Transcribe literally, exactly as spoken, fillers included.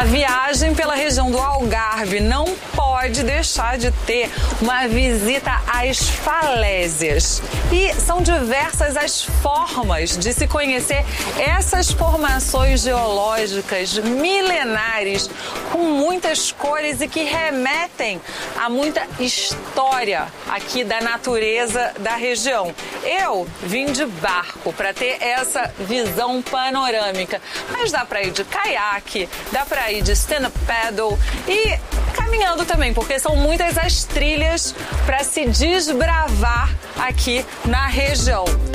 Uma viagem pela região do Algarve não pode deixar de ter uma visita às falésias. E são diversas as formas de se conhecer essas formações geológicas milenares com muitas cores e que remetem a muita história aqui da natureza da região. Eu vim de barco para ter essa visão panorâmica, mas dá para ir de caiaque, dá para ir de stand-up paddle e caminhando também, porque são muitas as trilhas para se desbravar aqui na região.